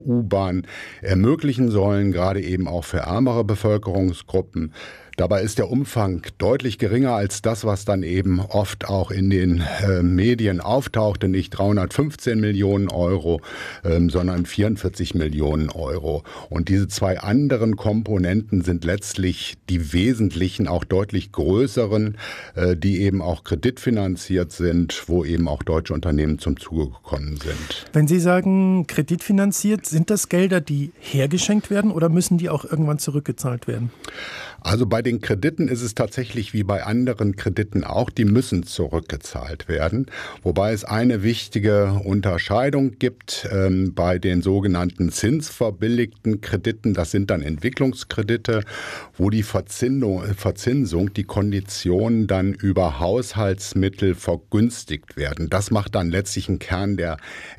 U-Bahn ermöglichen sollen, gerade eben auch für ärmere Bevölkerungsgruppen. Dabei ist der Umfang deutlich geringer als das, was dann eben oft auch in den Medien auftauchte. Nicht 315 Millionen Euro, sondern 44 Millionen Euro. Und diese zwei anderen Komponenten sind letztlich die wesentlichen, auch deutlich größeren, die eben auch kreditfinanziert sind, wo eben auch deutsche Unternehmen zum Zuge gekommen sind. Wenn Sie sagen kreditfinanziert, sind das Gelder, die hergeschenkt werden oder müssen die auch irgendwann zurückgezahlt werden? Also bei den Krediten ist es tatsächlich wie bei anderen Krediten auch, die müssen zurückgezahlt werden. Wobei es eine wichtige Unterscheidung gibt bei den sogenannten zinsverbilligten Krediten. Das sind dann Entwicklungskredite, wo die Verzinsung, die Konditionen dann über Haushaltsmittel vergünstigt werden. Das macht dann letztlich einen Kern der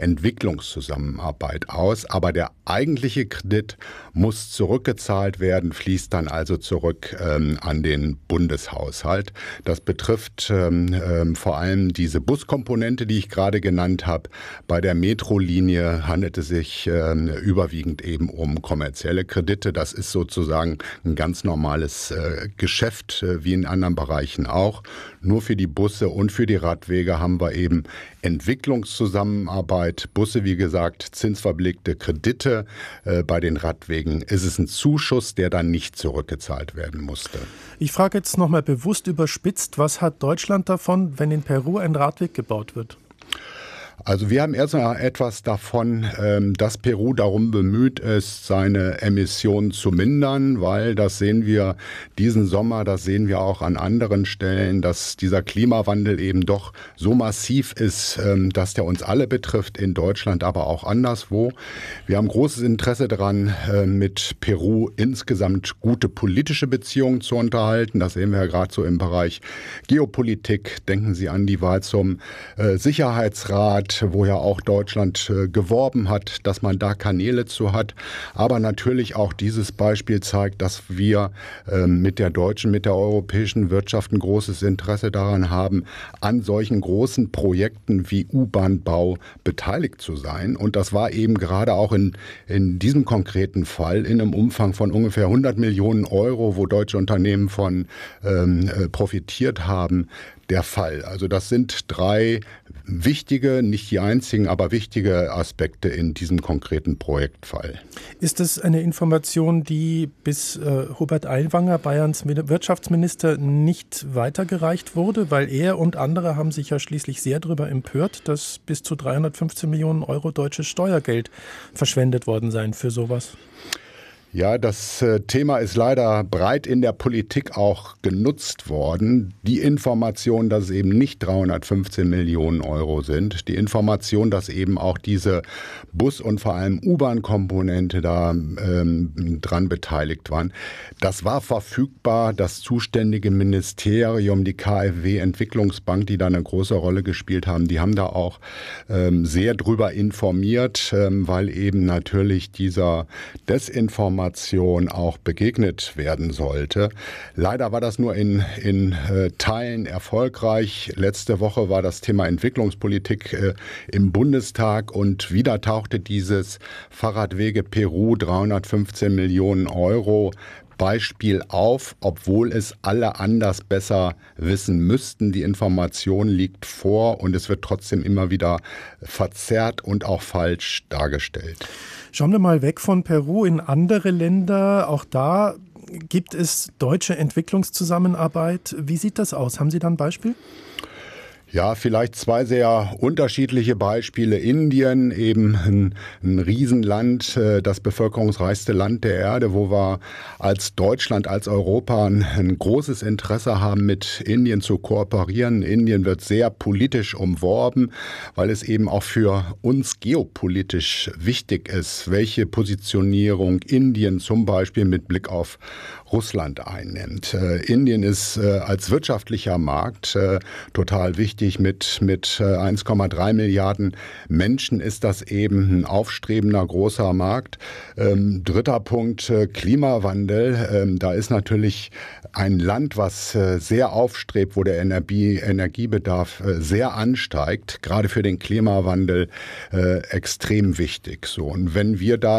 Entwicklungszusammenarbeit aus. Aber der eigentliche Kredit muss zurückgezahlt werden, fließt dann also zurück an den Bundeshaushalt. Das betrifft vor allem diese Buskomponente, die ich gerade genannt habe. Bei der Metrolinie handelt es sich überwiegend eben um kommerzielle Kredite. Das ist sozusagen ein ganz normales Geschäft, wie in anderen Bereichen auch. Nur für die Busse und für die Radwege haben wir eben Entwicklungszusammenarbeit. Busse, wie gesagt, zinsverbilligte Kredite. Bei den Radwegen ist es ein Zuschuss, der dann nicht zurückgezahlt werden musste. Ich frage jetzt nochmal bewusst überspitzt, was hat Deutschland davon, wenn in Peru ein Radweg gebaut wird? Also wir haben erstmal etwas davon, dass Peru darum bemüht ist, seine Emissionen zu mindern, weil das sehen wir diesen Sommer, das sehen wir auch an anderen Stellen, dass dieser Klimawandel eben doch so massiv ist, dass der uns alle betrifft, in Deutschland, aber auch anderswo. Wir haben großes Interesse daran, mit Peru insgesamt gute politische Beziehungen zu unterhalten. Das sehen wir ja gerade so im Bereich Geopolitik. Denken Sie an die Wahl zum Sicherheitsrat, wo ja auch Deutschland geworben hat, dass man da Kanäle zu hat. Aber natürlich auch dieses Beispiel zeigt, dass wir mit der deutschen, mit der europäischen Wirtschaft ein großes Interesse daran haben, an solchen großen Projekten wie U-Bahn-Bau beteiligt zu sein. Und das war eben gerade auch in diesem konkreten Fall in einem Umfang von ungefähr 100 Millionen Euro, wo deutsche Unternehmen von profitiert haben, der Fall. Also das sind drei wichtige, nicht die einzigen, aber wichtige Aspekte in diesem konkreten Projektfall. Ist das eine Information, die bis Hubert Aiwanger, Bayerns Wirtschaftsminister, nicht weitergereicht wurde? Weil er und andere haben sich ja schließlich sehr darüber empört, dass bis zu 315 Millionen Euro deutsches Steuergeld verschwendet worden seien für sowas. Ja, das Thema ist leider breit in der Politik auch genutzt worden. Die Information, dass es eben nicht 315 Millionen Euro sind, die Information, dass eben auch diese Bus- und vor allem U-Bahn-Komponente da dran beteiligt waren, das war verfügbar. Das zuständige Ministerium, die KfW-Entwicklungsbank, die da eine große Rolle gespielt haben, die haben da auch sehr drüber informiert, weil eben natürlich dieser Desinformation auch begegnet werden sollte. Leider war das nur in Teilen erfolgreich. Letzte Woche war das Thema Entwicklungspolitik im Bundestag und wieder tauchte dieses Fahrradwege Peru 315 Millionen Euro Beispiel auf, obwohl es alle anders besser wissen müssten. Die Information liegt vor und es wird trotzdem immer wieder verzerrt und auch falsch dargestellt. Schauen wir mal weg von Peru in andere Länder. Auch da gibt es deutsche Entwicklungszusammenarbeit. Wie sieht das aus? Haben Sie da ein Beispiel? Ja, vielleicht zwei sehr unterschiedliche Beispiele. Indien, eben ein Riesenland, das bevölkerungsreichste Land der Erde, wo wir als Deutschland, als Europa ein großes Interesse haben, mit Indien zu kooperieren. Indien wird sehr politisch umworben, weil es eben auch für uns geopolitisch wichtig ist, welche Positionierung Indien zum Beispiel mit Blick auf Russland einnimmt. Indien ist als wirtschaftlicher Markt total wichtig. Mit 1,3 Milliarden Menschen ist das eben ein aufstrebender großer Markt. Dritter Punkt, Klimawandel. Da ist natürlich ein Land, was sehr aufstrebt, wo der Energiebedarf sehr ansteigt, gerade für den Klimawandel extrem wichtig. So, und wenn wir da